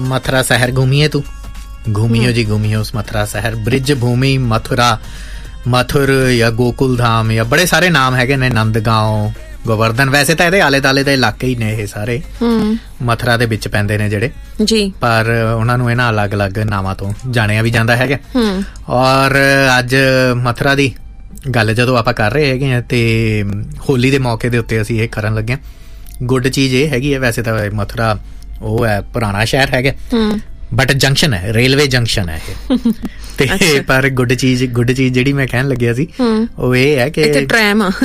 मथुरा शहर घूमिए तू, घूमियो जी घूमियो उस मथुरा शहर। ब्रिज भूमि मथुरा, मथुर या गोकुल धाम या बड़े सारे नाम हैगे ने, नंदगांव, गोवर्धन। वैसे ਤਾਂ ਇਹਦੇ ਆਲੇ ਦੁਆਲੇ ਦੇ ਇਲਾਕੇ ਹੀ ਨੇ ਇਹ ਸਾਰੇ, ਮਥੁਰਾ ਦੇ ਵਿੱਚ ਪੈਂਦੇ ਨੇ ਜਿਹੜੇ ਜੀ, ਪਰ ਉਹਨਾਂ ਨੂੰ ਇਹਨਾਂ ਅਲੱਗ-ਅਲੱਗ ਨਾਵਾਂ ਤੋਂ ਜਾਣਿਆ ਵੀ ਜਾਂਦਾ ਹੈਗਾ। ਔਰ ਅੱਜ ਮਥੁਰਾ ਦੀ ਗੱਲ ਜਦੋਂ ਆਪਾਂ ਕਰ ਰਹੇ ਹੈਗੇ ਆ ਤੇ ਹੋਲੀ ਦੇ ਮੌਕੇ ਦੇ ਉੱਤੇ ਅਸੀਂ ਇਹ ਕਰਨ ਲੱਗੇ ਹਾਂ। ਗੁੱਡ ਚੀਜ਼ ਇਹ ਹੈਗੀ ਹੈ, ਵੈਸੇ ਤਾਂ ਮਥੁਰਾ ਉਹ ਹੈ ਪੁਰਾਣਾ ਸ਼ਹਿਰ ਹੈਗਾ, ਬਟ ਜੰਕਸ਼ਨ ਹੈ, ਰੇਲਵੇ ਜੰਕਸ਼ਨ ਹੈ ਇਹ ਤੇ ਪਰ ਗੁੱਡ ਚੀਜ਼ ਜਿਹੜੀ ਮੈਂ ਕਹਿਣ ਲੱਗਿਆ ਸੀ ਉਹ ਇਹ ਹੈ ਕਿ ਟ੍ਰੈਮ ਆ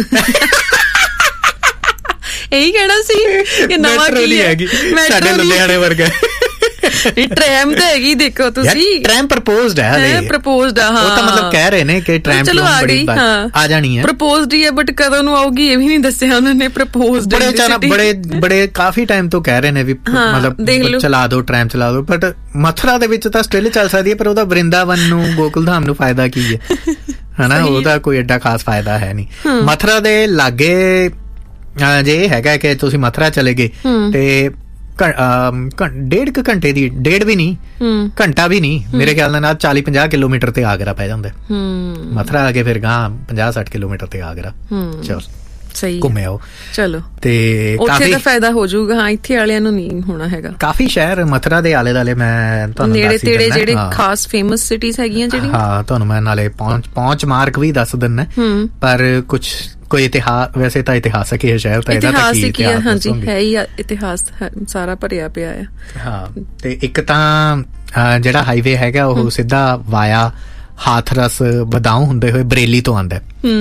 ਇਹੀ ਕਹਿਣਾ ਸੀ ਕਿ ਨਵਾਂ ਕੀ ਹੈਗੀ ਸਾਡੇ ਲੁਧਿਆਣੇ ਵਰਗਾ ਟ੍ਰੈਮ ਤਾਂ ਹੈਗੀ। ਦੇਖੋ ਤੁਸੀਂ ਟ੍ਰੈਮ ਪ੍ਰਪੋਜ਼ਡ ਹੈ, ਪ੍ਰਪੋਜ਼ਡ ਆ, ਉਹ ਤਾਂ ਮਤਲਬ ਕਹਿ ਰਹੇ ਨੇ ਕਿ ਟ੍ਰੈਮ ਚਲੋ ਆ ਗਈ, ਆ ਜਾਣੀ ਹੈ, ਪ੍ਰਪੋਜ਼ਡ ਹੀ ਹੈ, ਬਟ ਕਦੋਂ ਨੂੰ ਆਊਗੀ ਇਹ ਵੀ ਨਹੀਂ ਦੱਸਿਆ ਉਹਨਾਂ ਨੇ। ਪ੍ਰਪੋਜ਼ਡ ਬੜੇ ਕਾਫੀ ਟਾਈਮ ਤੋਂ ਕਹਿ ਰਹੇ ਨੇ ਵੀ ਮਤਲਬ ਚਲਾ ਦੋ, ਟ੍ਰੈਮ ਚਲਾ ਦੋ, ਬਟ ਮਥੁਰਾ ਦੇ ਵਿੱਚ ਤਾਂ ਸਟਿਲ ਚੱਲ ਸਕਦੀ ਹੈ, ਪਰ ਉਹਦਾ ਵਰਿੰਦਾਵਨ ਨੂੰ, ਗੋਕੁਲ ਧਾਮ ਨੂੰ ਫਾਇਦਾ ਕੀ ਹੈ ਹਨਾ, ਉਹਦਾ ਕੋਈ ਐਡਾ ਖਾਸ ਫਾਇਦਾ ਹੈ ਨਹੀਂ। ਮਥੁਰਾ ਦੇ ਲਾਗੇ ਜੇ ਇਹ ਹੈਗਾ ਕਿ ਤੁਸੀਂ ਮਥੁਰਾ ਚਲੇ ਗਏ ਤੇ 1.5 ਘੰਟੇ ਦੀ, ਡੇਢ ਵੀ ਨਹੀਂ, ਘੰਟਾ ਵੀ ਨਹੀਂ, ਮੇਰੇ ਖਿਆਲ ਨਾਲ 40-50 ਕਿਲੋਮੀਟਰ ਤੇ ਆਗਰਾ ਪੈ ਜਾਂਦਾ। ਮਥੁਰਾ ਆ ਕੇ ਫਿਰ ਗਾਂ 50-60 ਕਿਲੋਮੀਟਰ ਤੇ ਆਗਰਾ। ਚਲੋ ਸਹੀ ਘੁੰਮੇ ਆਓ ਚਲੋ, ਤੇ ਉੱਥੇ ਦਾ ਫਾਇਦਾ ਹੋ ਜਾਊਗਾ। ਹਾਂ, ਇੱਥੇ ਵਾਲਿਆਂ ਨੂੰ ਨਹੀਂ ਹੋਣਾ ਹੈਗਾ। ਕਾਫੀ ਸ਼ਹਿਰ ਮਥੁਰਾ ਦੇ ਆਲੇ ਦੁਆਲੇ ਮੈਂ ਤੁਹਾਨੂੰ ਨੇੜੇ ਤੇੜੇ ਜਿਹੜੇ ਖਾਸ ਫੇਮਸ ਸਿਟੀਜ਼ ਹੈਗੀਆਂ ਜਿਹੜੀਆਂ, ਹਾਂ ਤੁਹਾਨੂੰ ਮੈਂ ਨਾਲੇ ਪਹੁੰਚ ਮਾਰਕ ਵੀ ਦੱਸ ਦਿੰਨਾ, ਪਰ ਕੁਛ ਕੋਈ ਇਤਿਹਾਸ, ਵੈਸੇ ਤਾਂ ਇਤਿਹਾਸਕ ਹੀ ਹੈ ਸ਼ਹਿਰ, ਤਾਂ ਇਹਦਾ ਤਾਂ ਕੀ ਇਤਿਹਾਸ, ਹਾਂਜੀ ਹੈ ਹੀ ਇਤਿਹਾਸ ਸਾਰਾ ਭਰਿਆ ਪਿਆ ਆ। ਹਾਂ, ਤੇ ਇੱਕ ਤਾਂ ਜਿਹੜਾ ਹਾਈਵੇ ਹੈਗਾ ਉਹ ਸਿੱਧਾ ਵਾਇਆ ਹਾਥਰਸ ਬਦਾਊਂ ਹੁੰਦੇ ਹੋਏ ਬਰੇਲੀ ਤੋਂ ਆਉਂਦਾ,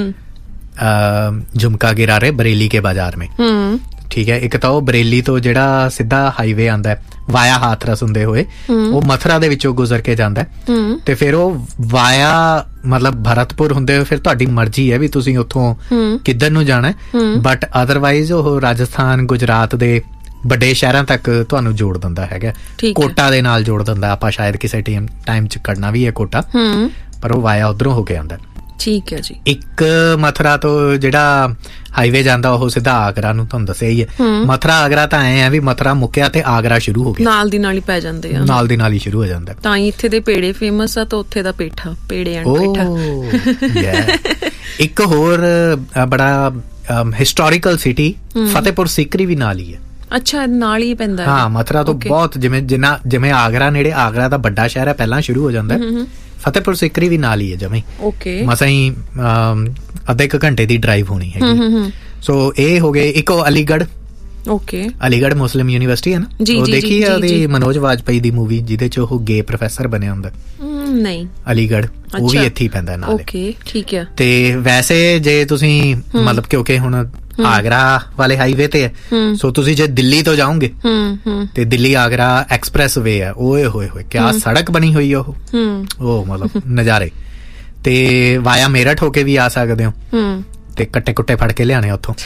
झुमका गिरा रहे बरेली के बाजार में, ठीक है। एक तो बरेली तो जेड़ा सीधा हाईवे आंदा है वाया हाथरस हुंदे होए वो मथुरा दे विचों गुजर के जांदा है, ते फिर वो वाया मतलब भरतपुर हुंदे होए फिर तुहाडी मर्जी है भी तुसीं उत्थों किधर नूं जाना है, बट अदरवाइज ਉਹ ਰਾਜਸਥਾਨ ਗੁਜਰਾਤ ਦੇ ਵੱਡੇ ਸ਼ਹਿਰਾਂ ਤੱਕ ਤੁਹਾਨੂੰ ਜੋੜ ਦਿੰਦਾ ਹੈਗਾ, ਕੋਟਾ ਦੇ ਨਾਲ ਜੋੜ ਦਿੰਦਾ। ਆਪਾਂ ਸ਼ਾਇਦ ਕਿਸੇ ਟਾਈਮ ਚ ਕਰਨਾ ਵੀ ਹੈ ਕੋਟਾ, ਪਰ ਉਹ ਵਾਇਆ ਉਧਰੋਂ ਹੋ ਕੇ ਆਂਦਾ। ਠੀਕ ਹੈ ਜੀ। ਇੱਕ ਮਥੁਰਾ ਤੋਂ ਜਿਹੜਾ ਹਾਈਵੇ ਜਾਂਦਾ ਉਹ ਸਿੱਧਾ ਆਗਰਾ ਨੂੰ, ਤੁਹਾਨੂੰ ਦੱਸਿਆ ਹੀ ਹੈ। ਮਥੁਰਾ ਆਗਰਾ ਤਾਂ ਐ ਆ ਵੀ ਮਥੁਰਾ ਮੁੱਕਿਆ ਤੇ ਆਗਰਾ ਸ਼ੁਰੂ ਹੋ ਗਿਆ, ਨਾਲ ਦੀ ਨਾਲ ਹੀ ਪੈ ਜਾਂਦੇ ਆ, ਨਾਲ ਦੀ ਨਾਲ ਹੀ ਸ਼ੁਰੂ ਹੋ ਜਾਂਦਾ। ਤਾਂ ਹੀ ਇੱਥੇ ਦੇ ਪੇੜੇ ਫੇਮਸ ਆ, ਤਾਂ ਉੱਥੇ ਦਾ ਪੇਠਾ, ਪੇੜੇ ਐਂਡ ਪੇਠਾ। ਇੱਕ ਹੋਰ ਬੜਾ ਹਿਸਟੋਰੀਕਲ ਸਿਟੀ ਫਤਿਹਪੁਰ ਸੀਕਰੀ ਵੀ ਨਾਲ ਹੀ ਹੈ। ਅੱਛਾ, ਨਾਲ ਹੀ ਪੈਂਦਾ। ਹਾਂ, ਮਥੁਰਾ ਤੋਂ ਬਹੁਤ ਜਿਵੇਂ ਆਗਰਾ ਨੇੜੇ, ਆਗਰਾ ਦਾ ਵੱਡਾ ਸ਼ਹਿਰ ਹੈ ਪਹਿਲਾਂ ਸ਼ੁਰੂ ਹੋ ਜਾਂਦਾ, ਫਤਿਹਪੁਰ ਸੀਕਰੀ ਵੀ ਨਾਲ ਹੀ ਹੈ ਜਮੇ, ਮਸਾਂ ਹੀ ਅੱਧੇ ਕੁ ਘੰਟੇ ਦੀ ਡਰਾਈਵ ਹੋਣੀ ਹੈਗੀ। ਸੋ ਇਹ ਹੋ ਗਏ। ਇੱਕ ਉਹ ਅਲੀਗੜ੍ਹ, ਅਲੀਗੜ੍ਹ ਮੁਸਲਿਮ ਯੂਨੀਵਰਸਿਟੀ ਹੈ ਨਾ, ਉਹ ਦੇਖੀ ਆ ਉਹਦੀ ਮਨੋਜ ਵਾਜਪਾਈ ਦੀ ਮੂਵੀ ਜਿਹਦੇ ਚ ਉਹ ਗੇ ਪ੍ਰੋਫੈਸਰ ਬਣਿਆ ਹੁੰਦਾ? ਨਹੀਂ, ਅਲੀਗੜ੍ਹ ਉਹ ਵੀ ਇੱਥੇ ਹੀ ਪੈਂਦਾ ਨਾਲ। ਠੀਕ ਹੈ। ਤੇ ਵੈਸੇ ਜੇ ਤੁਸੀਂ ਮਤਲਬ ਕਿਉਂਕਿ ਹੁਣ ਆਗਰਾ ਵਾਲੇ ਹਾਈਵੇ ਤੇ ਹੈ, ਸੋ ਤੁਸੀਂ ਜੇ ਦਿੱਲੀ ਤੋਂ ਜਾਓਗੇ ਤੇ ਦਿੱਲੀ ਆਗਰਾ ਐਕਸਪ੍ਰੈਸ ਵੇ ਹੈ, ਓਏ ਹੋਏ ਹੋਏ ਕਿਆ ਸੜਕ ਬਣੀ ਹੋਈ ਆ ਉਹ ਮਤਲਬ ਨਜ਼ਾਰੇ। ਤੇ ਵਾਇਆ ਮੇਰਠ ਹੋ ਕੇ ਵੀ ਆ ਸਕਦੇ ਹੋ, ਤੇ ਕੱਟੇ ਕੁੱਟੇ ਫੜ ਕੇ ਲਿਆਣੇ ਉੱਥੋਂ।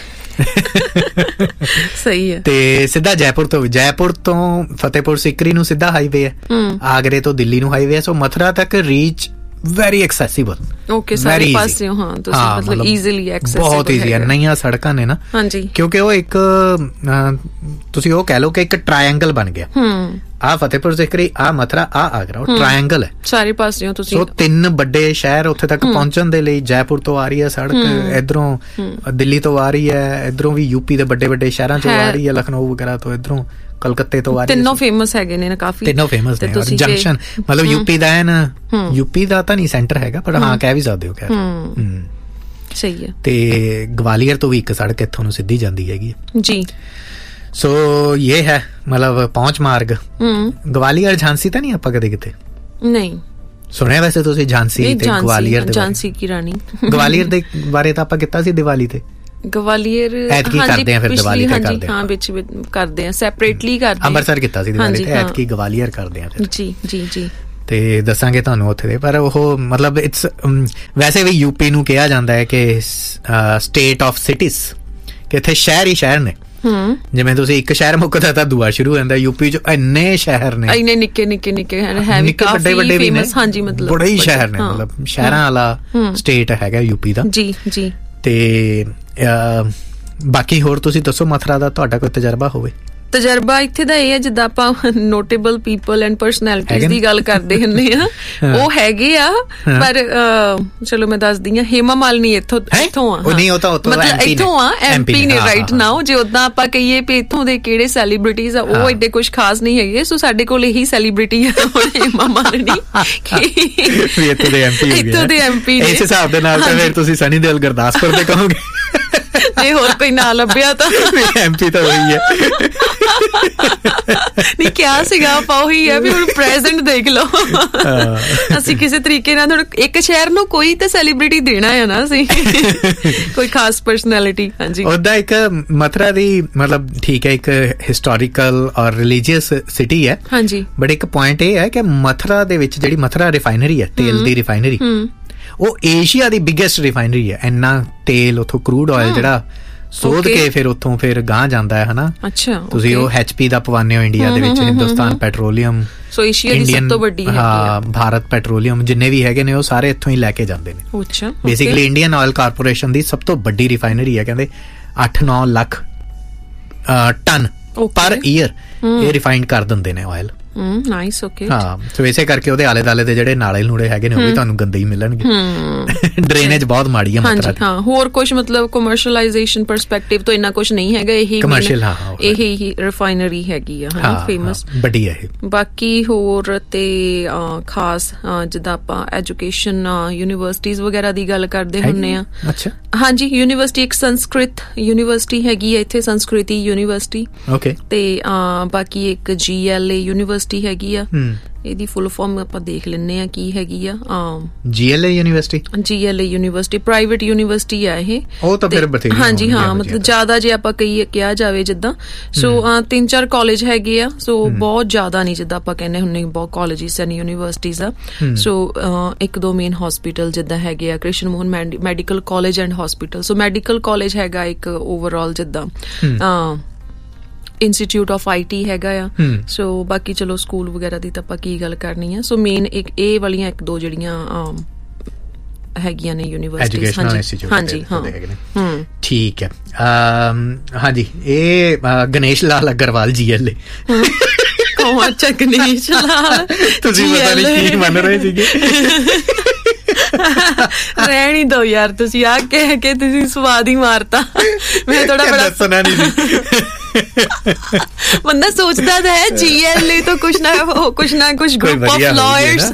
ਸਹੀ ਹੈ। ਤੇ ਸਿੱਧਾ ਜੈਪੁਰ ਤੋਂ ਫਤਿਹਪੁਰ ਸੀਕਰੀ ਨੂੰ ਸਿੱਧਾ ਹਾਈਵੇ ਹੈ, ਆਗਰੇ ਤੋਂ ਦਿੱਲੀ ਨੂੰ ਹਾਈਵੇ ਹੈ। ਸੋ ਮਥੁਰਾ ਤੱਕ ਰੀਚ very accessible, ਸਾਰੇ ਪਾਸਿਓਂ। ਹਾਂ, ਤੁਸੀਂ ਮਤਲਬ easily accessible, ਬਹੁਤ easy ਹੈ। ਨਈਆਂ ਸੜਕਾਂ ਨੇ ਨਾ, ਹਾਂਜੀ, ਕਿਉਂਕਿ ਉਹ ਇੱਕ ਤੁਸੀਂ ਉਹ ਕਹਿ ਲਓ ਕਿ ਇੱਕ ਟ੍ਰਾਇੰਗਲ ਬਣ ਗਿਆ। ਆ ਫਤਿਹਪੁਰ ਸੀਕਰੀ, ਆ ਮਥੁਰਾ, ਆ ਆਗਰਾ, ਉਹ ਟ੍ਰਾਇੰਗਲ ਹੈ ਸਾਰੇ ਪਾਸਿਓਂ। ਤੁਸੀਂ ਸੋ 3 ਵੱਡੇ ਸ਼ਹਿਰ ਉੱਥੇ ਤੱਕ ਪਹੁੰਚਣ ਦੇ ਲਈ ਜੈਪੁਰ ਤੋਂ ਆ ਰਹੀ ਹੈ ਸੜਕ, ਇਧਰੋਂ ਦਿੱਲੀ ਤੋਂ ਆ ਰਹੀ ਹੈ, ਇਧਰੋਂ ਵੀ ਯੂਪੀ ਦੇ ਵੱਡੇ ਵੱਡੇ ਸ਼ਹਿਰਾਂ ਚੋਂ ਆ ਰਹੀ ਹੈ, ਲਖਨਊ ਵਗੈਰਾ ਤੋਂ, ਇਧਰੋਂ ਕਲਕੱਤੇ ਤੋਂ ਆ ਰਹੀ ਹੈ। ਤਿੰਨੋਂ ਫੇਮਸ ਹੈਗੇ ਨੇ ਕਾਫੀ, ਤਿੰਨੋਂ ਫੇਮਸ ਨੇ। ਜੰਕਸ਼ਨ ਮਤਲਬ ਯੂਪੀ ਦਾ ਹੈ ਨਾ, ਯੂਪੀ ਦਾ ਤਾਂ ਨਹੀਂ ਸੈਂਟਰ ਹੈਗਾ, ਪਰ ਹਾਂ ਕਹਿ ਵੀ ਸਕਦੇ ਹੋ ਖੈਰ। ਸਹੀ ਹੈ। ਤੇ ਗਵਾਲੀਅਰ ਤੋਂ ਵੀ ਇੱਕ ਸੜਕ ਇੱਥੋਂ ਨੂੰ ਸਿੱਧੀ ਜਾਂਦੀ ਹੈਗੀ ਜੀ। ਸੋ ਇਹ ਹੈ ਮਤਲਬ ਪਹੁੰਚ ਮਾਰਗ। ਗਵਾਲੀਅਰ ਝਾਂਸੀ ਤਾਂ ਨਹੀਂ ਆਪਾਂ ਕਦੇ ਕਿਤੇ ਨਹੀਂ ਸੁਣਿਆ? ਵੈਸੇ ਤੁਸੀਂ ਝਾਂਸੀ ਤੇ ਗਵਾਲੀਅਰ ਦੇ, ਝਾਂਸੀ ਕੀ ਰਾਣੀ, ਗਵਾਲੀਅਰ ਦੇ ਬਾਰੇ ਤਾਂ ਆਪਾਂ ਕੀਤਾ ਸੀ ਦੀਵਾਲੀ ਤੇ। ਗਵਾਲੀਅਰ ਐਤਕੀ ਕਰਦੇ ਆ, ਫਿਰ ਦੀਵਾਲੀ ਤੇ ਕਰਦੇ ਆ, ਹਾਂ ਵਿੱਚ ਕਰਦੇ ਆ, ਸੈਪਰੇਟਲੀ ਕਰਦੇ ਆ। ਅੰਮ੍ਰਿਤਸਰ ਕੀਤਾ ਸੀ ਦੀਵਾਲੀ ਤੇ, ਐਤਕੀ ਗਵਾਲੀਅਰ ਕਰਦੇ ਆ ਫਿਰ। ਜੀ ਜੀ ਜੀ। ਤੇ ਦੱਸਾਂਗੇ ਤੁਹਾਨੂੰ ਉੱਥੇ ਦੇ, ਪਰ ਉਹ ਮਤਲਬ ਇਟਸ ਵੈਸੇ ਵੀ ਯੂਪੀ ਨੂੰ ਕਿਹਾ ਜਾਂਦਾ ਹੈ ਕਿ ਸਟੇਟ ਆਫ ਸਿਟੀਜ਼, ਕਿ ਇੱਥੇ ਸ਼ਹਿਰ ਹੀ ਸ਼ਹਿਰ ਨੇ। ਜਿਵੇਂ ਤੁਸੀਂ ਇੱਕ ਸ਼ਹਿਰ ਮੁੱਕਦਾ ਤਾਂ ਦੂਆ ਸ਼ੁਰੂ ਹੋ ਜਾਂਦਾ। ਯੂਪੀ ਚ ਇੰਨੇ ਸ਼ਹਿਰ ਨੇ, ਇੰਨੇ ਨਿੱਕੇ ਨਿੱਕੇ ਨਿੱਕੇ ਵੱਡੇ ਵੱਡੇ ਵੀ ਨੇ, ਹਾਂਜੀ ਮਤਲਬ ਬੜੇ ਹੀ ਸ਼ਹਿਰ ਨੇ, ਮਤਲਬ ਸ਼ਹਿਰਾਂ ਵਾਲਾ ਸਟੇਟ ਹੈਗਾ ਯੂਪੀ ਦਾ। ਜੀ ਜੀ। ਤੇ ਬਾਕੀ ਹੋਰ ਤੁਸੀਂ ਦੱਸੋ ਮਥੁਰਾ ਦਾ ਤੁਹਾਡਾ ਕੋਈ ਤਜਰਬਾ ਹੋਵੇ? ਤਜਰਬਾ ਇੱਥੇ ਦਾ ਇਹ ਹੈ, ਜਿੱਦਾਂ ਆਪਾਂ ਨੋਟੇਬਲ ਪੀਪਲ ਐਂਡ ਪਰਸਨੈਲਿਟੀਜ਼ ਦੀ ਗੱਲ ਕਰਦੇ ਹੁੰਦੇ ਆ, ਉਹ ਹੈਗੇ ਆ, ਪਰ ਚਲੋ ਮੈਂ ਦੱਸਦੀ ਆ, ਹੇਮਾ ਮਾਲਿਨੀ ਇੱਥੋਂ ਆ, ਮਤਲਬ ਇੱਥੋਂ ਆ, MP ਨੇ ਰਾਈਟ ਨਾਓ। ਜੇ ਉਦਾਂ ਆਪਾਂ ਕਹੀਏ ਵੀ ਇੱਥੋਂ ਦੇ ਕਿਹੜੇ ਸੈਲੀਬ੍ਰਿਟੀਜ਼ ਆ, ਉਹ ਏਡੇ ਕੁਝ ਖਾਸ ਨਹੀਂ ਹੈਗੇ। ਸੋ ਸਾਡੇ ਕੋਲ ਇਹੀ ਸੈਲੀਬ੍ਰਿਟੀ ਆ ਹੇਮਾ ਮਾਲਿਨੀ, ਇੱਥੋਂ ਦੇ MP ਨੇ। ਇਸ ਹਿਸਾਬ ਦੇ ਨਾਲ ਤਾਂ ਫਿਰ ਤੁਸੀਂ ਸਨੀ ਦਿਓਲ ਗੁਰਦਾਸਪੁਰ ਦੇ ਕਹੋਗੇ, ਜੇ ਹੋਰ ਕੋਈ ਨਾ ਲੱਭਿਆ ਤਾਂ MP ਤਾਂ ਉਹੀ ਹੈ। ਨਹੀਂ ਕਿਹਾ ਸੀਗਾ ਆਪਾਂ, ਉਹੀ ਹੈ ਵੀ ਹੁਣ ਪ੍ਰੈਜ਼ੈਂਟ ਦੇਖ ਲਓ। ਅਸੀਂ ਕਿਸੇ ਤਰੀਕੇ ਨਾਲ ਤੁਹਾਨੂੰ ਇੱਕ ਸ਼ਹਿਰ ਨੂੰ ਕੋਈ ਤਾਂ ਸੈਲੀਬ੍ਰਿਟੀ ਦੇਣਾ ਹੈ ਨਾ, ਅਸੀਂ ਕੋਈ ਖਾਸ ਪਰਸਨੈਲਿਟੀ। ਹਾਂਜੀ, ਉਹਦਾ ਇੱਕ ਮਥੁਰਾ ਦੀ ਮਤਲਬ ਠੀਕ ਹੈ, ਇੱਕ ਹਿਸਟੋਰੀਕਲ ਔਰ ਰਿਲੀਜੀਅਸ ਸਿਟੀ ਹੈ। ਹਾਂਜੀ, ਬਟ ਇੱਕ ਪੁਆਇੰਟ ਇਹ ਹੈ ਕਿ ਮਥੁਰਾ ਦੇ ਵਿੱਚ ਜਿਹੜੀ ਮਥੁਰਾ ਰਿਫਾਈਨਰੀ ਹੈ, ਤੇਲ ਦੀ ਰਿਫਾਈਨਰੀ, ਉਹ ਏਸ਼ੀਆ ਦੀ ਬਿਗੇਸਟ ਰਿਫਾਈਨਰੀ ਹੈ। ਇੰਨਾ ਤੇਲ ਉੱਥੋਂ ਕਰੂਡ ਆਇਲ ਜਿਹੜਾ ਸੋਧ ਕੇ ਫਿਰ ਉੱਥੋਂ ਫਿਰ ਗਾਂਹ ਜਾਂਦਾ ਹੈ, ਹਨਾ। ਅੱਛਾ, ਤੁਸੀਂ ਉਹ HP ਦਾ ਪਵਾਉਂਦੇ ਹੋ ਇੰਡੀਆ ਦੇ ਵਿੱਚ, ਹਿੰਦੁਸਤਾਨ ਪੈਟਰੋਲੀਅਮ, ਸੋ ਏਸ਼ੀਆ ਦੀ ਸਭ ਤੋਂ ਵੱਡੀ ਹੈ। ਭਾਰਤ ਪੈਟਰੋਲੀਅਮ, ਜਿੰਨੇ ਵੀ ਹੈਗੇ ਨੇ ਉਹ ਸਾਰੇ ਇੱਥੋਂ ਹੀ ਲੈ ਕੇ ਜਾਂਦੇ ਨੇ। ਅੱਛਾ, ਬੇਸਿਕਲੀ ਇੰਡੀਅਨ ਆਇਲ ਕਾਰਪੋਰੇਸ਼ਨ ਦੀ ਸਭ ਤੋਂ ਵੱਡੀ ਰਿਫਾਈਨਰੀ ਹੈ, ਕਹਿੰਦੇ 8-9 ਲੱਖ ਟਨ ਪਰ ਈਅਰ ਇਹ ਰਿਫਾਈਨਡ ਕਰ ਦਿੰਦੇ ਨੇ ਆਇਲ। Nice, okay. ਹਾਂ, ਸੋ ਇਸੇ ਕਰਕੇ ਉਹਦੇ ਆਲੇ ਦੁਆਲੇ ਦੇ ਜਿਹੜੇ ਨਾਲੇ ਨੂੜੇ ਹੈਗੇ ਨੇ ਉਹ ਵੀ ਤੁਹਾਨੂੰ ਗੰਦੇ ਹੀ ਮਿਲਣਗੇ। ਡਰੇਨੇਜ ਬਹੁਤ ਮਾੜੀ ਹੈ ਮਤਲਬ। ਹਾਂ, ਹੋਰ ਕੁਝ ਮਤਲਬ ਕਮਰਸ਼ੀਅਲਾਈਜੇਸ਼ਨ ਪਰਸਪੈਕਟਿਵ ਤੋਂ ਇੰਨਾ ਕੁਝ ਨਹੀਂ ਹੈਗਾ। ਇਹੀ ਕਮਰਸ਼ੀਅਲ, ਇਹੀ ਰਿਫਾਈਨਰੀ ਹੈਗੀ ਆ, ਹਾਂ, ਫੇਮਸ ਵੱਡੀ ਹੈ ਇਹ। ਬਾਕੀ ਹੋਰ ਤੇ ਖਾਸ ਜਿੱਦਾਂ ਆਪਾਂ ਐਜੂਕੇਸ਼ਨ, ਯੂਨੀਵਰਸਿਟੀਜ਼ ਵਗੈਰਾ ਦੀ ਗੱਲ ਕਰਦੇ ਹੁੰਦੇ ਆ। ਅੱਛਾ, ਹਾਂਜੀ, ਯੂਨੀਵਰਸਿਟੀ ਇੱਕ ਸੰਸਕ੍ਰਿਤ ਯੂਨੀਵਰਸਿਟੀ ਹੈਗੀ ਹੈ ਇੱਥੇ, ਸੰਸਕ੍ਰਿਤੀ ਯੂਨੀਵਰਸਿਟੀ। ਓਕੇ। ਤੇ ਬਾਕੀ ਇੱਕ GLA ਯੂਨੀਵਰਸਿਟੀ ਹੈਗੀ ਆ। ਇਹਦੀ ਫੁੱਲ ਫਾਰਮ ਆਪਾਂ ਦੇਖ ਲੈਂਦੇ ਆ ਕੀ ਹੈਗੀ ਆ। GLA ਯੂਨੀਵਰਸਿਟੀ ਪ੍ਰਾਈਵੇਟ ਯੂਨੀਵਰਸਿਟੀ ਆ ਇਹ। ਉਹ ਤਾਂ ਫਿਰ ਬਥੇਰੀ। ਹਾਂਜੀ, ਹਾਂ, ਮਤਲਬ ਜ਼ਿਆਦਾ ਜੇ ਆਪਾਂ ਕਿਹਾ ਜਾਵੇ ਜਿੱਦਾਂ, ਸੋ 3-4 ਕਾਲਜ ਹੈਗੇ ਆ। ਸੋ ਬਹੁਤ ਜ਼ਿਆਦਾ ਨਹੀਂ, ਜਿੱਦਾਂ ਆਪਾਂ ਕਹਿੰਦੇ ਹੁੰਦੇ ਬਹੁਤ ਕਾਲਜਿਸ ਐਂਡ ਯੂਨੀਵਰਸਿਟੀਜ਼ ਆ। ਸੋ 1-2 ਮੇਨ ਹਸਪੀਟਲ ਜਿੱਦਾਂ ਹੈਗੇ ਆ, Krishna Mohan medical college and hospital. So medical college ਹੈਗਾ ਇੱਕ ਓਵਰਆਲ, ਜਿੱਦਾਂ ਇੰਸਟੀਚਿਊਟ ਆਫ IT ਹੈਗਾ ਆ। ਸੋ ਬਾਕੀ ਚਲੋ ਸਕੂਲ ਵਗੈਰਾ ਦੀ ਤਾਂ ਆਪਾਂ ਕੀ ਗੱਲ ਕਰਨੀ ਆ। ਸੋ ਮੇਨ ਇੱਕ ਇਹ ਵਾਲੀਆਂ 1-2 ਜਿਹੜੀਆਂ ਹੈਗੀਆਂ ਨੇ ਯੂਨੀਵਰਸਿਟੀਜ਼। ਹਾਂਜੀ, ਹਾਂ, ਠੀਕ ਹੈ। ਹਾਂਜੀ, ਇਹ ਗਣੇਸ਼ ਲਾਲ ਅਗਰਵਾਲ GLA। ਅੱਛਾ, ਗਣੇਸ਼ ਲਾਲ, ਤੁਸੀਂ ਪਤਾ ਨਹੀਂ ਕੀ ਮੰਨ ਰਹੇ ਸੀਗੇ। ਰਹਿਣ ਹੀ ਦੋ ਯਾਰ, ਤੁਸੀਂ ਆ ਕਹਿ ਕੇ ਤੁਸੀਂ ਸਵਾਦ ਹੀ ਮਾਰਤਾ। ਮੈਂ ਥੋੜਾ ਬੜਾ ਸੁਣਾ ਨਹੀਂ ਸੀ। ਬੰਦਾ ਸੋਚਦਾ ਤਾਂ ਹੈ GLA ਤੋਂ ਕੁਛ ਨਾ ਕੁਛ ਗਰੁੱਪ ਆਫ ਲਾਇਰਸ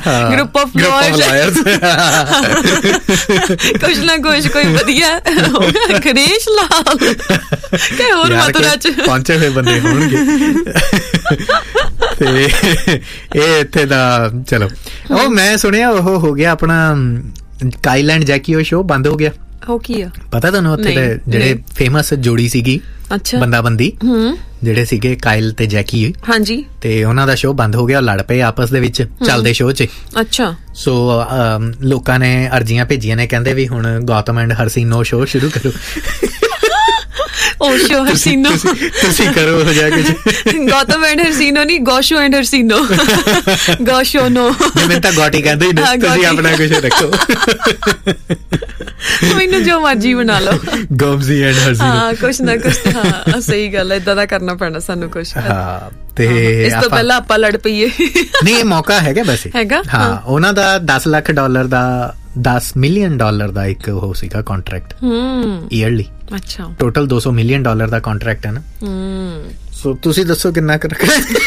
ਕੁਛ ਨਾ ਕੁਛ ਕੋਈ ਵਧੀਆ। ਗਣੇਸ਼ ਲਾਲ ਕਿ ਹੋਰ ਮਥੁਰਾ ਚ ਪਹੁੰਚੇ ਹੋਏ ਬੰਦੇ ਹੋਣਗੇ। ਤੇ ਇਹ ਇੱਥੇ ਦਾ ਚਲੋ, ਉਹ ਮੈਂ ਸੁਣਿਆ ਉਹ ਹੋ ਗਿਆ ਆਪਣਾ ਕਾਈਲ ਐਂਡ ਜੈਕੀ, ਉਹ ਸ਼ੋਅ ਬੰਦ ਹੋ ਗਿਆ। ਉਹ ਕੀ ਆ ਪਤਾ ਤੁਹਾਨੂੰ? ਉੱਥੇ ਦੇ ਜਿਹੜੇ ਫੇਮਸ ਜੋੜੀ ਸੀਗੀ, ਬੰਦਾ ਬੰਦੀ, ਜਿਹੜੇ ਸੀਗੇ ਕਾਈਲ ਤੇ ਜੈਕੀ। ਹਾਂਜੀ, ਤੇ ਉਹਨਾਂ ਦਾ ਸ਼ੋਅ ਬੰਦ ਹੋ ਗਿਆ, ਲੜ ਪਏ ਆਪਸ ਦੇ ਵਿੱਚ ਚੱਲਦੇ ਸ਼ੋਅ 'ਚ। ਅੱਛਾ, ਸੋ ਲੋਕਾਂ ਨੇ ਅਰਜ਼ੀਆਂ ਭੇਜੀਆਂ ਨੇ, ਕਹਿੰਦੇ ਵੀ ਹੁਣ ਗੌਤਮ ਐਂਡ ਹਰਸੀਨੋ ਸ਼ੋਅ ਸ਼ੁਰੂ ਕਰੋ। ओशो हरसीनो ਤੁਸੀਂ ਕਰੋ ਹੋ ਜਾ ਕੁਝ। ਗੌਤਮ ਐਂਡ ਹਰਸੀਨੋ ਨਹੀਂ, ਗੋਸ਼ੋ ਐਂਡ ਹਰਸੀਨੋ। ਗੋਸ਼ੋ ਨੋ, ਮੈਂ ਤਾਂ ਗੋਟੀ ਕਹਿੰਦਾ ਹੀ ਨਹੀਂ, ਤੁਸੀਂ ਆਪਣਾ ਕੁਝ ਰੱਖੋ। ਮੈਨੂੰ ਜੋ ਮਰਜੀ ਬਣਾ ਲਓ, ਗੋਮਜ਼ੀ ਐਂਡ ਹਰਸੀਨੋ। ਹਾਂ, ਕੁਛ ਨਾ ਕੁਛ। ਹਾਂ, ਸਹੀ ਗੱਲ ਹੈ, ਏਦਾਂ ਦਾ ਕਰਨਾ ਪੈਣਾ ਸਾਨੂੰ ਕੁਛ। ਹਾਂ, ਤੇ ਇਸ ਤੋਂ ਪਹਿਲਾਂ ਆਪਾਂ ਲੜ ਪਈਏ। ਨਹੀਂ, ਇਹ ਮੌਕਾ ਹੈਗਾ ਵੈਸੇ। ਹੈਗਾ, ਹਾਂ। ਉਹਨਾਂ ਦਾ $10 ਲੱਖ ਦਾ $10 ਮਿਲੀਅਨ ਦਾ ਇੱਕ ਉਹ ਸੀਗਾ ਕੰਟਰੈਕਟ ਈਅਰਲੀ। ਅੱਛਾ, ਟੋਟਲ $200 ਮਿਲੀਅਨ ਦਾ ਕੰਟਰੈਕਟ ਹੈ ਨਾ। ਸੋ ਤੁਸੀਂ ਦੱਸੋ ਕਿੰਨਾ ਕਰ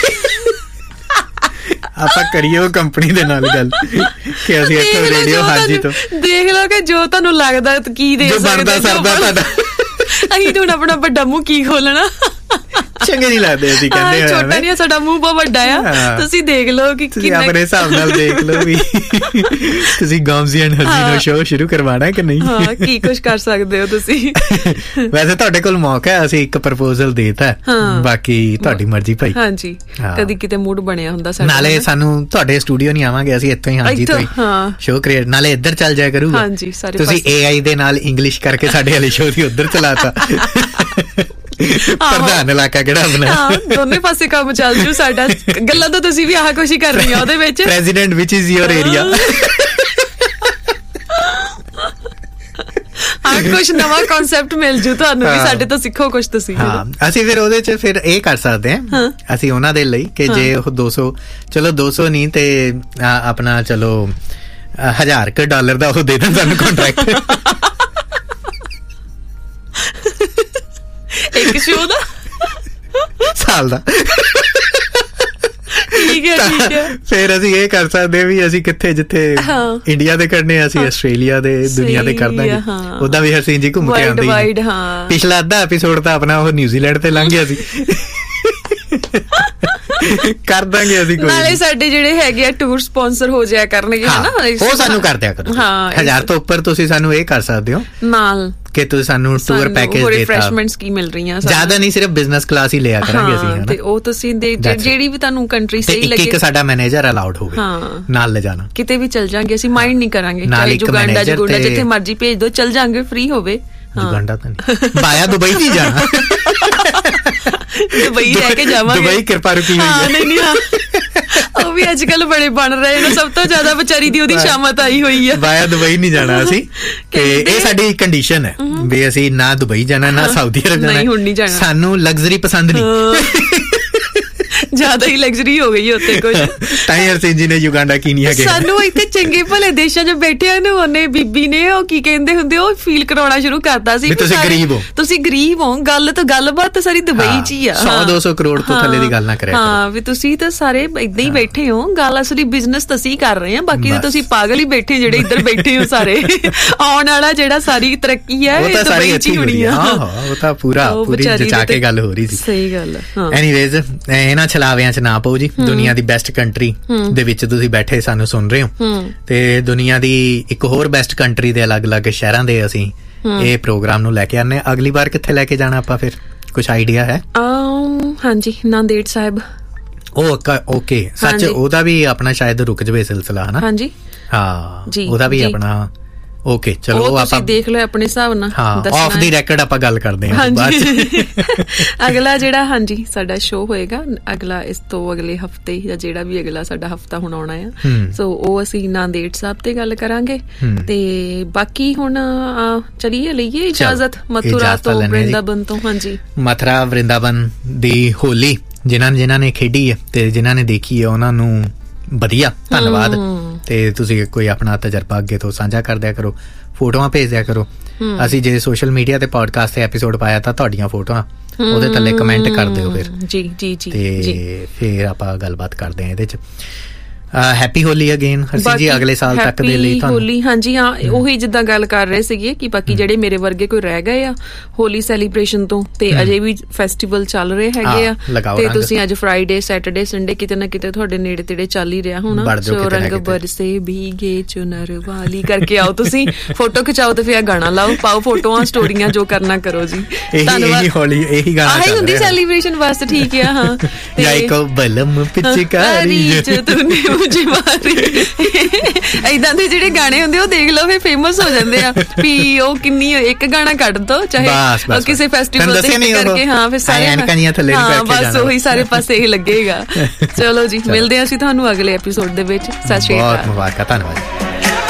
ਆਪਾਂ ਕਰੀਏ ਉਹ ਕੰਪਨੀ ਦੇ ਨਾਲ ਗੱਲ ਕਿ ਅਸੀਂ ਇੱਥੋਂ ਰੇਡੀਓ ਹਾਜੀ ਤੋਂ ਦੇਖ ਲਓ ਕਿ ਜੋ ਤੁਹਾਨੂੰ ਲੱਗਦਾ ਕੀ ਦੇ ਸਕਦੇ ਤੁਹਾਡਾ। ਅਸੀਂ ਹੁਣ ਆਪਣਾ ਵੱਡਾ ਮੂੰਹ ਕੀ ਖੋਲਣਾ, ਚੰਗੇ ਨਹੀਂ ਲੱਗਦੇ। ਅਸੀਂ ਕਹਿੰਦੇ ਆ ਛੋਟਾ ਨਹੀਂ, ਸਾਡਾ ਮੂੰਹ ਬਹੁਤ ਵੱਡਾ ਆ। ਤੁਸੀਂ ਦੇਖ ਲਓ ਕਿ ਕਿੰਨਾ, ਆਪਣੇ ਹਿਸਾਬ ਨਾਲ ਦੇਖ ਲਓ ਵੀ ਤੁਸੀਂ ਗੋਮਜ਼ੀ ਐਂਡ ਹਰਸੀਨੋ ਸ਼ੋਅ ਸ਼ੁਰੂ ਕਰਵਾਉਣਾ ਕਿ ਨਹੀਂ। ਹਾਂ, ਕੀ ਕੁਝ ਕਰ ਸਕਦੇ ਹੋ ਤੁਸੀਂ। ਵੈਸੇ ਤੁਹਾਡੇ ਕੋਲ ਮੌਕਾ ਹੈ, ਅਸੀਂ ਇੱਕ ਪ੍ਰਪੋਜ਼ਲ ਦੇਤਾ, ਬਾਕੀ ਤੁਹਾਡੀ ਮਰਜ਼ੀ ਭਾਈ। ਹਾਂਜੀ, ਕਦੀ ਕਿਤੇ ਮੂਡ ਬਣਿਆ ਹੁੰਦਾ ਸਾਡਾ। ਨਾਲੇ ਸਾਨੂੰ ਤੁਹਾਡੇ ਸਟੂਡੀਓ ਨਹੀਂ ਆਵਾਂਗੇ, ਅਸੀਂ ਇੱਥੋਂ ਹੀ ਹਾਜੀ ਤੋਂ ਹੀ ਸ਼ੋਅ ਕ੍ਰੀਏਟ, ਨਾਲੇ ਇੱਧਰ ਚੱਲ ਜਾਇਆ ਕਰੂਗਾ। ਹਾਂਜੀ, ਤੁਸੀਂ AI ਦੇ ਨਾਲ ਇੰਗਲਿਸ਼ ਕਰਕੇ ਸਾਡੇ ਵਾਲੇ ਸ਼ੋਅ ਦੀ ਉੱਧਰ ਚਲਾਤਾ। ਪ੍ਰਧਾਨ ਇਲਾਕਾ ਕਿਹੜਾ ਆਪਣਾ, ਦੋਨੇ ਪਾਸੇ ਕੰਮ ਚੱਲ ਜੂ ਸਾਡਾ। ਗੱਲਾਂ ਤਾਂ ਤੁਸੀਂ ਵੀ ਆਹ ਕੁਛ ਹੀ ਕਰਨੀਆਂ ਉਹਦੇ ਵਿੱਚ। President which is your area. ਕੁਝ ਨਵਾਂ ਕਨਸੈਪਟ ਮਿਲ ਜੂ ਤੁਹਾਨੂੰ ਵੀ ਸਾਡੇ ਤੋਂ ਸਿੱਖੋ ਕੁਝ ਤੁਸੀਂ। ਹਾਂ ਅਸੀਂ ਫਿਰ ਉਹਦੇ ਚ ਫਿਰ ਇਹ ਕਰ ਸਕਦੇ ਹਾਂ ਅਸੀਂ ਉਹਨਾਂ ਦੇ ਲਈ ਕਿ ਜੇ ਉਹ 200 ਚਲੋ 200 ਨਹੀਂ ਤੇ ਆਪਣਾ ਚਲੋ $1000 ਦਾ ਉਹ ਦੇ ਦੇਣ ਸਾਨੂੰ ਕੰਟਰੈਕਟ ਇੱਕ ਸ਼ੋ ਦਾ ਸਾਲ ਦਾ। ਠੀਕ ਹੈ ਫਿਰ ਅਸੀਂ ਇਹ ਕਰ ਸਕਦੇ ਵੀ ਅਸੀਂ ਕਿੱਥੇ ਜਿੱਥੇ ਇੰਡੀਆ ਦੇ ਕਰਨੇ ਅਸੀਂ ਆਸਟ੍ਰੇਲੀਆ ਦੇ ਦੁਨੀਆ ਦੇ ਕਰ ਦਾਂਗੇ। ਉਹਦਾ ਵੀ ਹਰਸੀਨ ਜੀ ਘੁੰਮ ਕੇ ਆਉਂਦੀ। ਪਿਛਲਾ ਅੱਧਾ ਐਪੀਸੋਡ ਤਾਂ ਆਪਣਾ ਉਹ ਨਿਊਜ਼ੀਲੈਂਡ ਤੇ ਲੰਘ ਗਿਆ ਸੀ। ਕਰ ਦਾਂਗੇ ਅਸੀਂ ਕੋਈ ਨਾਲੇ ਸਾਡੇ ਜਿਹੜੇ ਹੈਗੇ ਆ ਟੂਰ ਸਪਾਂਸਰ ਹੋ ਜਾਇਆ ਕਰਨਗੇ ਹਨਾ ਉਹ ਸਾਨੂੰ ਕਰ ਦਿਆ ਕਰੋ। 1000 ਤੋਂ ਉੱਪਰ ਤੁਸੀਂ ਸਾਨੂੰ ਇਹ ਕਰ ਸਕਦੇ ਹੋ ਨਾਲ ਕਿ ਤੁਸੀਂ ਸਾਨੂੰ ਟੂਰ ਪੈਕੇਜ ਦੇ ਰਿਫਰੈਸ਼ਮੈਂਟਸ ਕੀ ਮਿਲ ਰਹੀਆਂ ਜ਼ਿਆਦਾ ਨਹੀਂ ਸਿਰਫ ਬਿਜ਼ਨਸ ਕਲਾਸ ਹੀ ਲਿਆ ਕਰਾਂਗੇ ਅਸੀਂ ਹਨਾ ਤੇ ਉਹ ਤੁਸੀਂ ਜਿਹੜੀ ਵੀ ਤੁਹਾਨੂੰ ਕੰਟਰੀ ਸਹੀ ਲੱਗੇ ਇੱਕ ਸਾਡਾ ਮੈਨੇਜਰ ਅਲਾਉਡ ਹੋਵੇ ਨਾਲ ਲੈ ਜਾਣਾ ਕਿਤੇ ਵੀ ਚੱਲ ਜਾਾਂਗੇ ਅਸੀਂ ਮਾਈਂਡ ਨਹੀਂ ਕਰਾਂਗੇ ਚਾਹੇ ਜੁਗਾਂਡਾ ਜੁਗਾਂਡਾ ਜਿੱਥੇ ਮਰਜ਼ੀ ਭੇਜ ਦੋ ਚੱਲ ਜਾਾਂਗੇ ਫ੍ਰੀ ਹੋਵੇ। ਜੁਗਾਂਡਾ ਤਾਂ ਨਹੀਂ ਬਾਇਆ ਦੁਬਈ ਨਹੀਂ ਜਾਣਾ ਦੁਬਈ ਰਹਿ ਕੇ ਜਾਵਾਂਗੇ ਦੁਬਈ ਕਿਰਪਾ ਰੁਕੀ ਹੋਈ ਹੈ। ਨਹੀਂ ਉਹ ਵੀ ਅੱਜ ਕੱਲ ਬੜੇ ਬਣ ਰਹੇ ਨੇ ਸਭ ਤੋਂ ਜ਼ਿਆਦਾ ਵਿਚਾਰੀ ਦੀ ਉਹਦੀ ਸ਼ਾਮਤ ਆਈ ਹੋਈ ਹੈ ਬਾਇਆ ਦੁਬਈ ਨਹੀਂ ਜਾਣਾ ਅਸੀਂ ਤੇ ਇਹ ਸਾਡੀ ਕੰਡੀਸ਼ਨ ਹੈ ਵੀ ਅਸੀਂ ਨਾ ਦੁਬਈ ਜਾਣਾ ਨਾ ਸਾਊਦੀ ਅਰਬ ਜਾਣਾ ਸਾਨੂੰ ਲਗਜ਼ਰੀ ਪਸੰਦ ਨਹੀਂ ਜ਼ਿਆਦਾ ਹੀ ਲਗਜ਼ਰੀ ਹੋ ਗਈ ਉੱਥੇ ਕੁਝ ਤਾਂ ਹਰਸੀਨ ਜੀ ਨੇ ਯੁਗਾਂਡਾ ਕੀਨੀਆ ਗਿਆ ਸਾਨੂੰ ਇੱਥੇ ਚੰਗੇ ਭਲੇ ਦੇਸ਼ਾਂ 'ਚ ਬੈਠਿਆਂ ਨੂੰ ਉਹਨੇ ਬੀਬੀ ਨੇ ਉਹ ਕੀ ਕਹਿੰਦੇ ਹੁੰਦੇ ਉਹ ਫੀਲ ਕਰਾਉਣਾ ਸ਼ੁਰੂ ਕਰਤਾ ਸੀ ਤੁਸੀਂ ਗਰੀਬ ਹੋ ਗੱਲ ਤਾਂ ਗੱਲਬਾਤ ਸਾਰੀ ਦੁਬਈ 'ਚ ਹੀ ਆ 100-200 ਕਰੋੜ ਤੋਂ ਥੱਲੇ ਦੀ ਗੱਲ ਨਾ ਕਰਿਆ ਹਾਂ ਵੀ ਤੁਸੀਂ ਤਾਂ ਸਾਰੇ ਏਦਾਂ ਹੀ ਬੈਠੇ ਹੋ ਗੱਲ ਅਸਲੀ ਬਿਜ਼ਨਸ ਤਾਂ ਅਸੀਂ ਕਰ ਰਹੇ ਹਾਂ ਬਾਕੀ ਤਾਂ ਤੁਸੀਂ ਪਾਗਲ ਹੀ ਬੈਠੇ ਜਿਹੜੇ ਇੱਧਰ ਬੈਠੇ ਹੋ ਸਾਰੇ ਆਉਣ ਵਾਲਾ ਜਿਹੜਾ ਸਾਰੀ ਤਰੱਕੀ ਹੈ ਇਹ ਦੁਬਈ 'ਚ ਹੀ ਹੋਣੀ ਆ। ਉਹ ਤਾਂ ਪੂਰੀ ਜਚਾ ਕੇ ਗੱਲ ਹੋ ਰਹੀ ਸੀ। ਸਹੀ ਗੱਲ ਐਨੀਵੇਜ਼ ਇਹਨਾਂ ਛਲਾਵਿਆਂ 'ਚ ਨਾ ਪਾਓ ਜੀ ਦੁਨੀਆ ਦੀ ਬੈਸਟ ਕੰਟਰੀ ਦੇ ਵਿੱਚ ਤੁਸੀਂ ਬੈਠੇ ਸਾਨੂੰ ਸੁਣ ਰਹੇ ਹੋ ਤੇ ਦੁਨੀਆ ਦੀ ਇੱਕ ਹੋਰ ਬੈਸਟ ਕੰਟਰੀ ਦੇ ਅਲੱਗ-ਅਲੱਗ ਸ਼ਹਿਰਾਂ ਦੇ ਅਸੀਂ ਇਹ ਪ੍ਰੋਗਰਾਮ ਨੂੰ ਲੈ ਕੇ ਆਨੇ। ਅਗਲੀ ਵਾਰ ਕਿੱਥੇ ਲੈ ਕੇ ਜਾਣਾ ਆਪਾਂ ਫਿਰ ਕੁਝ ਆਈਡੀਆ ਹੈ? ਹਾਂਜੀ ਨਾਂਦੇੜ ਸਾਹਿਬ। ਓਕੇ ਸੱਚ ਉਹਦਾ ਵੀ ਆਪਣਾ ਸ਼ਾਇਦ ਰੁਕ ਜਵੇ ਸਿਲਸਿਲਾ ਹਨਾ। ਹਾਂਜੀ ਹਾਂ ਉਹਦਾ ਵੀ ਆਪਣਾ ਓਕੇ ਚਲੋ ਉਹ ਆਪਾਂ ਦੇਖ ਲਓ ਆਪਣੇ ਹਿਸਾਬ ਨਾਲ ਆਫ ਦੀ ਰੈਕਡ ਆਪਾਂ ਗੱਲ ਕਰਦੇ ਹਾਂ ਬਾਅਦ ਅਗਲਾ ਜਿਹੜਾ ਹਾਂਜੀ ਸਾਡਾ ਸ਼ੋਅ ਹੋਏਗਾ ਅਗਲਾ ਇਸ ਤੋਂ ਅਗਲੇ ਹਫਤੇ ਜਾਂ ਜਿਹੜਾ ਵੀ ਅਗਲਾ ਸਾਡਾ ਹਫਤਾ ਹੁਣ ਆਉਣਾ ਆ ਸੋ ਉਹ ਅਸੀਂ ਨਾਂਦੇੜ ਸਾਹਿਬ ਤੇ ਗੱਲ ਕਰਾਂਗੇ ਤੇ ਬਾਕੀ ਹੁਣ ਚਲੀਏ ਲਈਏ ਇਜਾਜ਼ਤ ਮਥੁਰਾ ਤੋਂ ਵਰਿੰਦਾਵਨ ਤੋਂ। ਹਾਂਜੀ ਮਥੁਰਾ ਵਰਿੰਦਾਵਨ ਦੀ ਹੋਲੀ ਜਿਨ੍ਹਾਂ ਨੇ ਖੇਡੀ ਹੈ ਤੇ ਜਿਨ੍ਹਾਂ ਨੇ ਦੇਖੀ ਹੈ ਉਹਨਾਂ ਨੂੰ ਵਧੀਆ ਧੰਨਵਾਦ ਤੇ ਤੁਸੀਂ ਕੋਈ ਆਪਣਾ ਤਜਰਬਾ ਅੱਗੇ ਤੋਂ ਸਾਂਝਾ ਕਰ ਦਿਆ ਕਰੋ ਫੋਟੋਆਂ ਭੇਜ ਦਿਆ ਕਰੋ। ਅਸੀਂ ਜੇ ਸੋਸ਼ਲ ਮੀਡੀਆ ਤੇ ਪੋਡਕਾਸਟ ਤੇ ਐਪੀਸੋਡ ਪਾਇਆ ਤਾਂ ਤੁਹਾਡੀਆਂ ਫੋਟੋਆਂ ਉਹਦੇ ਥੱਲੇ ਕਮੈਂਟ ਕਰ ਦਿਓ ਫਿਰ ਜੀ ਤੇ ਫਿਰ ਆਪਾਂ ਗੱਲਬਾਤ ਕਰਦੇ ਹਾਂ ਇਹਦੇ 'ਚ। ਹੈਪੀ ਹੋਲੀ ਅਗੇਨ ਹਰਸੀਨ ਜੀ ਅਗਲੇ ਸਾਲ ਤੱਕ ਦੇ ਲਈ ਤੁਹਾਨੂੰ ਹੋਲੀ। ਹਾਂਜੀ ਹਾਂ ਉਹੀ ਜਿੱਦਾਂ ਗੱਲ ਕਰ ਰਹੇ ਸੀਗੇ ਕਿ ਬਾਕੀ ਜਿਹੜੇ ਮੇਰੇ ਵਰਗੇ ਕੋਈ ਰਹਿ ਗਏ ਆ ਹੋਲੀ ਸੈਲੀਬ੍ਰੇਸ਼ਨ ਤੋਂ ਤੇ ਅਜੇ ਵੀ ਫੈਸਟੀਵਲ ਚੱਲ ਰਹੇ ਹੈਗੇ ਆ ਤੇ ਤੁਸੀਂ ਅੱਜ ਫਰਾਈਡੇ ਸੈਟਰਡੇ ਸੰਡੇ ਕਿਤੇ ਨਾ ਕਿਤੇ ਤੁਹਾਡੇ ਨੇੜੇ ਤੇੜੇ ਚੱਲ ਹੀ ਰਿਹਾ ਹੋਣਾ ਸੋ ਰੰਗ ਬਰਸੇ ਭੀਗੇ ਚੁਨਰ ਵਾਲੀ ਕਰਕੇ ਆਓ ਤੁਸੀਂ ਫੋਟੋ ਖਿਚਾਓ ਤੇ ਫਿਰ ਗਾਣਾ ਲਾਓ ਪਾਓ ਫੋਟੋਆਂ ਸਟੋਰੀਆਂ ਜੋ ਕਰਨਾ ਕਰੋ ਜੀ। ਧੰਨਵਾਦ। ਹੋਲੀ ਇਹੀ ਗਾਣਾ ਆਹੀ ਹੁੰਦੀ ਸੈਲੀਬ੍ਰੇਸ਼ਨ ਵਾਸਤੇ ਠੀਕ ਆ। ਹਾਂ ਲਾਈਕੋ ਬਲਮ ਪਿਚਕਾਰੀ ਜੋ ਤੂਨੇ ਮੁਝੇ ਮਾਰੀ ਏਦਾਂ ਦੇ ਜਿਹੜੇ ਗਾਣੇ ਹੁੰਦੇ ਉਹ ਦੇਖ ਲਓ ਫੇ ਫੇਮਸ ਹੋ ਜਾਂਦੇ ਆ ਵੀ ਉਹ ਕਿੰਨੀ ਇੱਕ ਗਾਣਾ ਕੱਢ ਦੋ ਚਾਹੇ ਕਿਸੇ ਫੈਸਟੀਵਲ ਤੇ ਕਰਕੇ ਹਾਂ ਫਿਰ ਸਾਰੇ ਬਸ ਉਹੀ ਸਾਰੇ ਪਾਸੇ ਹੀ ਲੱਗੇਗਾ। ਚਲੋ ਜੀ ਮਿਲਦੇ ਹਾਂ ਅਸੀਂ ਤੁਹਾਨੂੰ ਅਗਲੇ ਐਪੀਸੋਡ ਦੇ ਵਿੱਚ। ਸਤਿ ਸ਼੍ਰੀ ਅਕਾਲ। ਬਹੁਤ ਮੁਬਾਰਕਾਂ ਧੰਨਵਾਦ।